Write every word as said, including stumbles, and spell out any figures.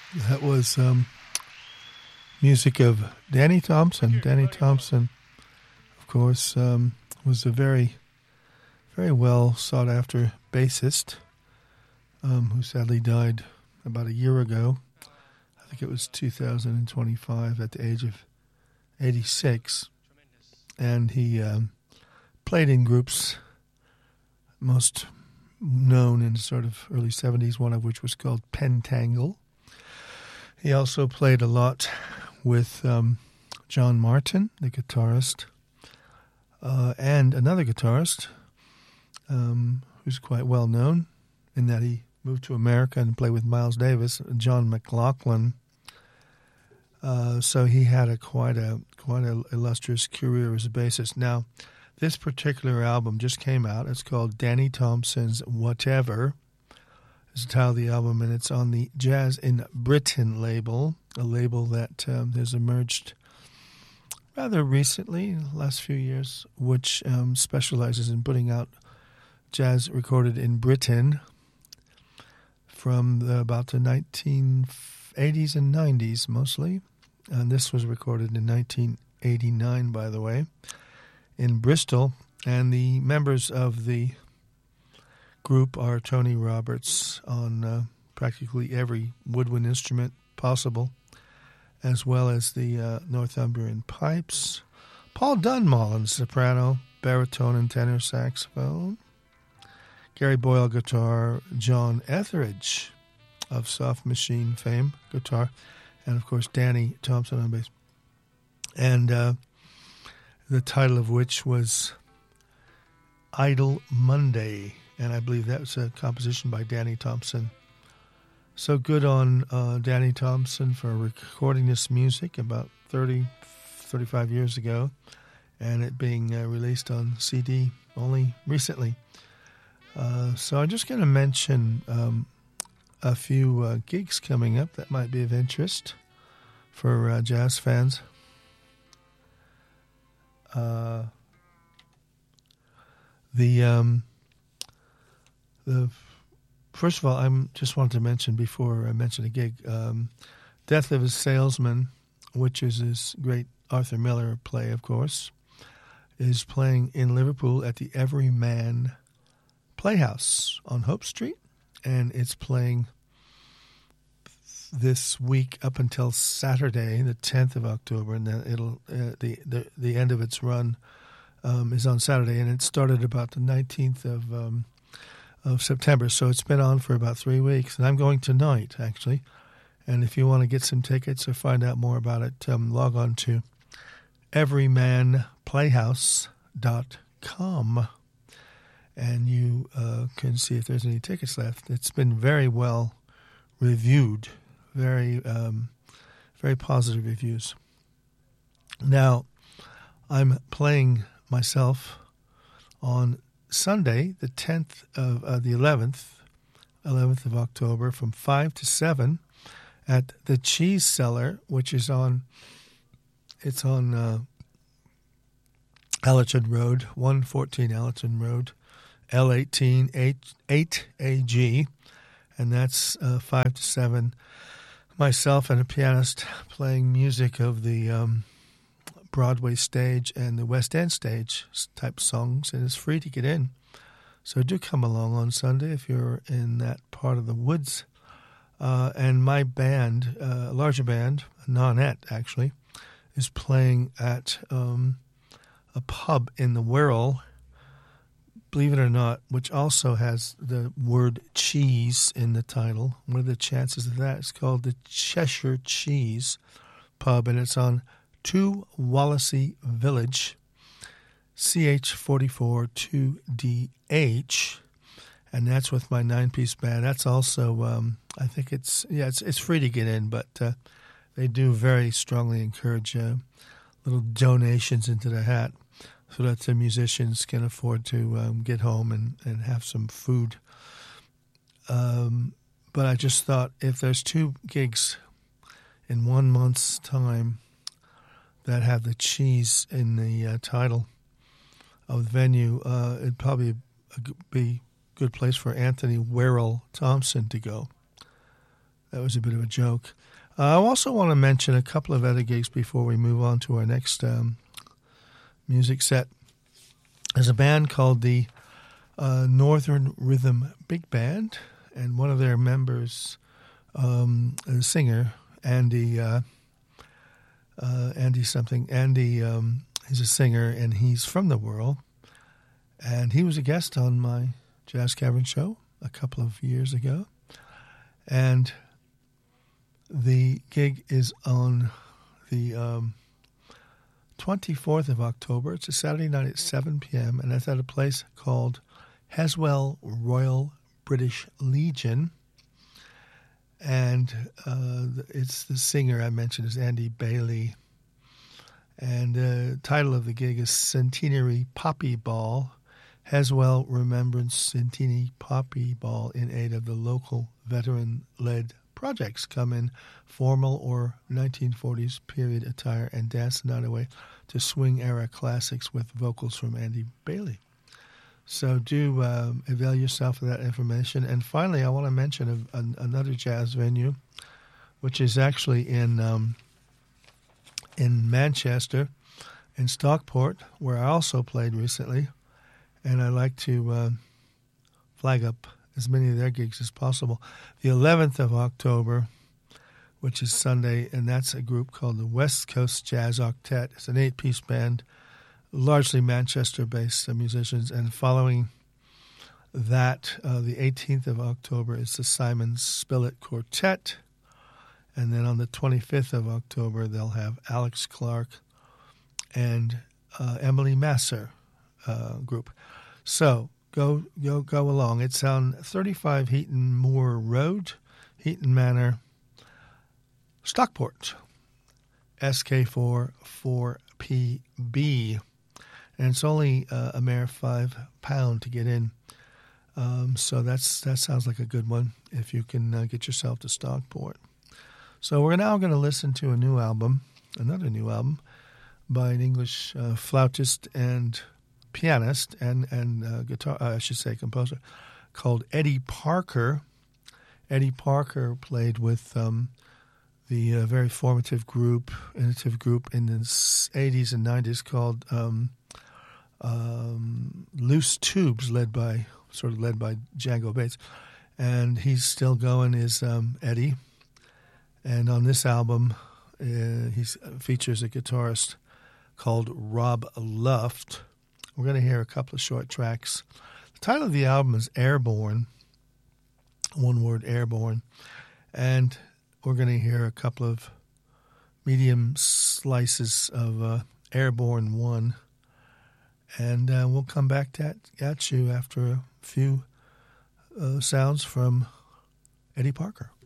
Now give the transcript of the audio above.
That was um, music of Danny Thompson. Danny Thompson, of course, um, was a very, very well sought-after bassist um, who sadly died about a year ago. I think it was two thousand twenty-five at the age of eighty-six. And he um, played in groups, most known in sort of early seventies, one of which was called Pentangle. He also played a lot with um, John Martin, the guitarist, uh, and another guitarist um, who's quite well known in that he moved to America and played with Miles Davis, John McLaughlin. Uh, so he had a quite a quite a illustrious career as a bassist. Now, this particular album just came out. It's called Danny Thompson's Whatever. Is the title of the album, and it's on the Jazz in Britain label, a label that um, has emerged rather recently, in the last few years, which um, specializes in putting out jazz recorded in Britain from the, about the nineteen eighties and nineties, mostly. And this was recorded in nineteen eighty-nine, by the way, in Bristol. And the members of the group are Tony Roberts on uh, practically every woodwind instrument possible, as well as the uh, Northumbrian pipes, Paul Dunmall soprano, baritone, and tenor saxophone, Gary Boyle guitar, John Etheridge of Soft Machine fame guitar, and of course Danny Thompson on bass, and uh, the title of which was Idle Monday. And I believe that was a composition by Danny Thompson. So good on uh, Danny Thompson for recording this music about thirty, thirty-five years ago, and it being uh, released on C D only recently. Uh, so I'm just going to mention um, a few uh, gigs coming up that might be of interest for uh, jazz fans. Uh, the... Um, The, first of all, I just wanted to mention before I mention a gig, um, Death of a Salesman, which is this great Arthur Miller play, of course, is playing in Liverpool at the Everyman Playhouse on Hope Street, and it's playing this week up until Saturday, the tenth of October, and then it'll uh, the, the the end of its run um, is on Saturday, and it started about the nineteenth of um, of September, so it's been on for about three weeks, and I'm going tonight, actually. And if you want to get some tickets or find out more about it, um, log on to everyman playhouse dot com, and you uh, can see if there's any tickets left. It's been very well reviewed, very, um, very positive reviews. Now, I'm playing myself on Sunday, the tenth of uh, the eleventh, eleventh of October, from five to seven, at the Cheese Cellar, which is on, it's on uh, Allerton Road, one fourteen Allerton Road, L eighteen eight A G, and that's uh, five to seven. Myself and a pianist playing music of the um, Broadway stage and the West End stage type songs, and it's free to get in. So do come along on Sunday if you're in that part of the woods. Uh, and my band, uh, a larger band, Nonette actually, is playing at um, a pub in the Wirral, believe it or not, which also has the word cheese in the title. What are the chances of that? It's called the Cheshire Cheese Pub, and it's on two Wallasey Village, C H forty-four two D H, and that's with my nine-piece band. That's also, um, I think it's, yeah, it's it's free to get in, but uh, they do very strongly encourage uh, little donations into the hat so that the musicians can afford to um, get home and, and have some food. Um, but I just thought if there's two gigs in one month's time that have the cheese in the uh, title of the venue, uh, it'd probably be a good place for Anthony Werrell Thompson to go. that was a bit of a joke. Uh, I also want to mention a couple of other gigs before we move on to our next um, music set. There's a band called the uh, Northern Rhythm Big Band, and one of their members, um, a singer, Andy, uh, uh, Andy something, Andy, um, he's a singer, and he's from the world, and he was a guest on my Jazz Cavern show a couple of years ago, and the gig is on the um, twenty-fourth of October. It's a Saturday night at seven p.m., and it's at a place called Haswell Royal British Legion. And uh, it's the singer I mentioned is Andy Bailey. And the uh, title of the gig is Centenary Poppy Ball. Haswell Remembrance Centenary Poppy Ball in aid of the local veteran-led projects. Come in formal or nineteen forties period attire and dance the night away to swing-era classics with vocals from Andy Bailey. So do um, avail yourself of that information. And finally, I want to mention a, a, another jazz venue, which is actually in um, in Manchester, in Stockport, where I also played recently. And I'd like to uh, flag up as many of their gigs as possible. The eleventh of October, which is Sunday, and that's a group called the West Coast Jazz Octet. It's an eight-piece band, largely Manchester-based uh, musicians. And following that, uh, the eighteenth of October is the Simon Spillett Quartet. And then on the twenty-fifth of October, they'll have Alex Clark and uh, Emily Masser uh, group. So go go go along. It's on thirty-five Heaton Moor Road, Heaton Manor, Stockport, S K four four P B. And it's only uh, a mere five pound to get in. Um, so that's that sounds like a good one if you can uh, get yourself to Stockport. So we're now going to listen to a new album, another new album, by an English uh, flautist and pianist and, and uh, guitar, uh, I should say composer, called Eddie Parker. Eddie Parker played with um, the uh, very formative group, innovative group in the eighties and nineties called um, um, Loose Tubes, led by sort of led by Django Bates. And he's still going, is um, Eddie. And on this album, uh, he features a guitarist called Rob Luft. We're going to hear a couple of short tracks. The title of the album is Airborne, one word, Airborne. And we're going to hear a couple of medium slices of uh, Airborne one. And uh, we'll come back to, at you after a few uh, sounds from Eddie Parker.